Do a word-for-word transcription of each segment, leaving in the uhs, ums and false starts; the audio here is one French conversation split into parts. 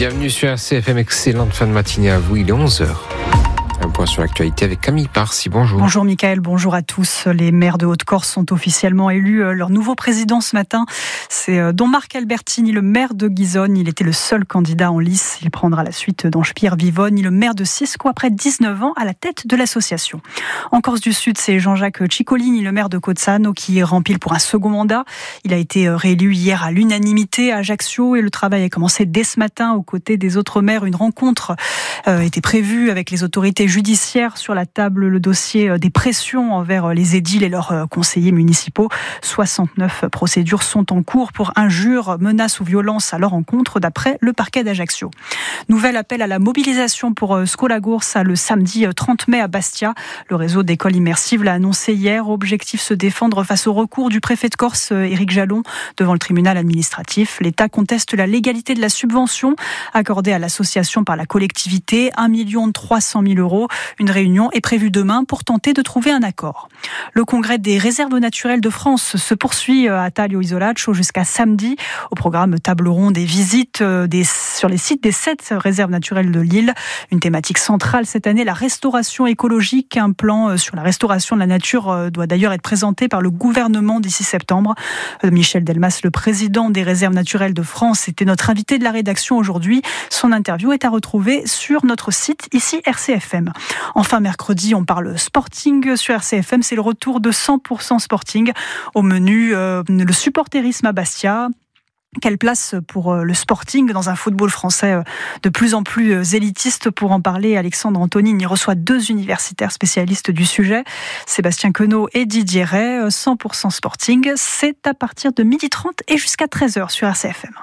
bienvenue sur R C F M, excellente fin de matinée à vous, il est onze heures. Un point sur l'actualité avec Camille Parsi, bonjour. Bonjour Mickaël, bonjour à tous. Les maires de Haute-Corse sont officiellement élus. Leur nouveau président ce matin, c'est Don Marc Albertini, le maire de Ghisonne. Il était le seul candidat en lice. Il prendra la suite d'Ange-Pierre Vivonne, le maire de Cisco, après dix-neuf ans à la tête de l'association. En Corse du Sud, c'est Jean-Jacques Ciccolini, le maire de Cozzano, qui rempile pour un second mandat. Il a été réélu hier à l'unanimité à Ajaccio et le travail a commencé dès ce matin aux côtés des autres maires. Une rencontre euh, était prévue avec les autorités judiciaire sur la table, le dossier des pressions envers les édiles et leurs conseillers municipaux. soixante-neuf procédures sont en cours pour injures, menaces ou violences à leur encontre, d'après le parquet d'Ajaccio. Nouvel appel à la mobilisation pour Scolagoursa le samedi trente mai à Bastia. Le réseau d'écoles immersives l'a annoncé hier. Objectif se défendre face au recours du préfet de Corse, Éric Jalon, devant le tribunal administratif. L'État conteste la légalité de la subvention accordée à l'association par la collectivité, un million trois cent mille euros. Une réunion est prévue demain pour tenter de trouver un accord. Le congrès des réserves naturelles de France se poursuit à Taglio Isolaccio jusqu'à samedi. Au programme table ronde et visites des, sur les sites des sept réserves naturelles de l'île. Une thématique centrale cette année, la restauration écologique. Un plan sur la restauration de la nature doit d'ailleurs être présenté par le gouvernement d'ici septembre. Michel Delmas, le président des réserves naturelles de France, était notre invité de la rédaction aujourd'hui. Son interview est à retrouver sur notre site, ici R C F M. Enfin, mercredi, on parle Sporting sur R C F M. C'est le retour de cent pour cent Sporting. Au menu, euh, le supporterisme à Bastia. Quelle place pour le Sporting dans un football français de plus en plus élitiste? Pour en parler, Alexandre Antonini reçoit deux universitaires spécialistes du sujet, Sébastien Queneau et Didier Ray. cent pour cent Sporting, c'est à partir de midi trente et jusqu'à treize heures sur R C F M.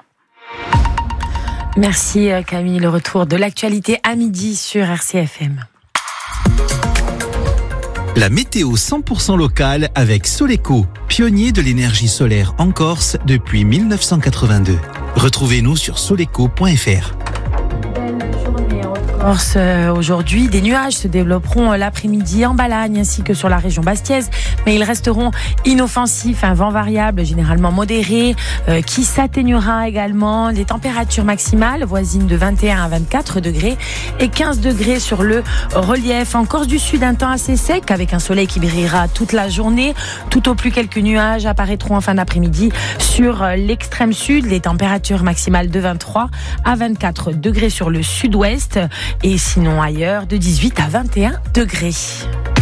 Merci Camille, le retour de l'actualité à midi sur R C F M. La météo cent pour cent locale avec Soleco, pionnier de l'énergie solaire en Corse depuis mille neuf cent quatre-vingt-deux. Retrouvez-nous sur soleco point f r. Corse, euh, aujourd'hui, des nuages se développeront l'après-midi en Balagne ainsi que sur la région bastiaise, mais ils resteront inoffensifs. Un vent variable généralement modéré euh, qui s'atténuera également. Les températures maximales voisines de vingt et un à vingt-quatre degrés et quinze degrés sur le relief. En Corse du Sud, un temps assez sec avec un soleil qui brillera toute la journée. Tout au plus, quelques nuages apparaîtront en fin d'après-midi sur l'extrême sud. Les températures maximales de vingt-trois à vingt-quatre degrés sur le sud-ouest. Et sinon ailleurs, de dix-huit à vingt et un degrés.